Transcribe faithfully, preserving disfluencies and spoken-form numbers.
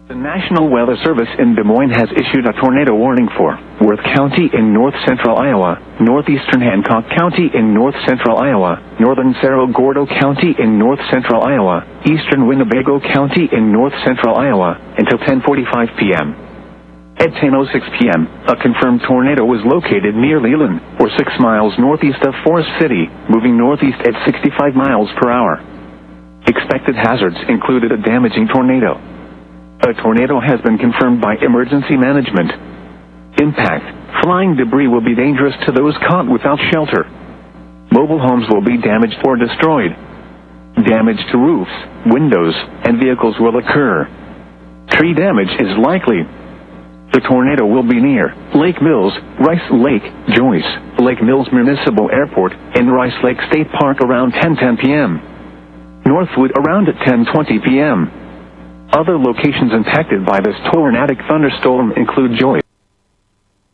The National Weather Service in Des Moines has issued a tornado warning for Worth County in north-central Iowa, northeastern Hancock County in north-central Iowa, northern Cerro Gordo County in north-central Iowa, eastern Winnebago County in north-central Iowa, until ten forty-five p m At ten oh six p m, a confirmed tornado was located near Leland, or six miles northeast of Forest City, moving northeast at sixty-five miles per hour. Expected hazards included a damaging tornado. A tornado has been confirmed by emergency management. Impact: flying debris will be dangerous to those caught without shelter. Mobile homes will be damaged or destroyed. Damage to roofs, windows, and vehicles will occur. Tree damage is likely. The tornado will be near Lake Mills, Rice Lake, Joyce, Lake Mills Municipal Airport, and Rice Lake State Park around ten ten p m Northwood around at ten twenty p m Other locations impacted by this tornadic thunderstorm include Joyce,